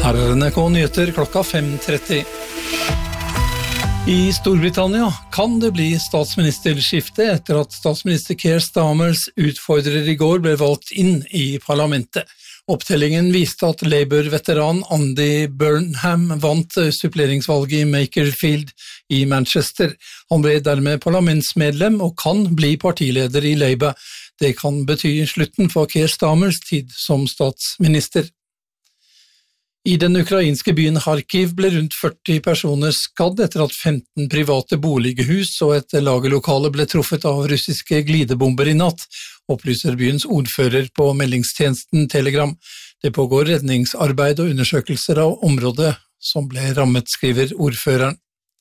Her NRK Nyheter klokka 5:30. I Storbritannia kan det bli statsministerskifte etter at statsminister Keir Starmers utfordrer I går ble valgt inn I parlamentet. Opptellingen viste at Labour-veteran Andy Burnham vant suppleringsvalget I Makerfield I Manchester. Han ble dermed parlamentsmedlem og kan bli partileder I Labour. Det kan bety slutten for Keir Starmers tid som statsminister. I den ukrainske byen Kharkiv ble rundt 40 personer skadd etter at 15 private bolighus og et lagerlokale ble truffet av russiske glidebomber I natt, opplyser byens ordfører på meldingstjenesten Telegram. Det pågår redningsarbeid og undersøkelser av området som ble rammet, skriver ordføreren.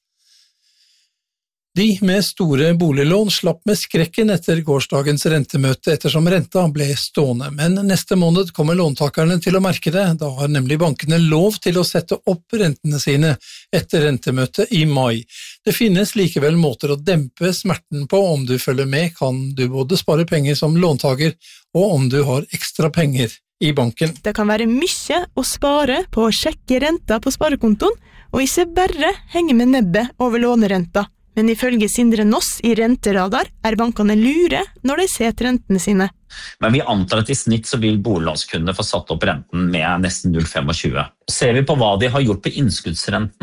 De med store boliglån slapp med skrekken etter gårsdagens rentemøte ettersom renta ble stående, men neste måned kommer låntakerne til å merke det, da har nemlig bankene lov til å sette opp rentene sine etter rentemøtet I mai. Det finnes likevel måter å dempe smerten på. Om du følger med, kan du både spare penger som låntaker, og om du har ekstra penger I banken. Det kan være mye å spare på å sjekke renta på sparekontoen, og ikke bare henge med nebbet over lånerenta. Men ifølge Sindre Noss I Renteradar bankene lure når de ser rentene sine. Men vi antar at I snitt så vil boliglånskundene få satt opp renten med nesten 0,25. Ser vi på hva de har gjort på innskuddsrenten,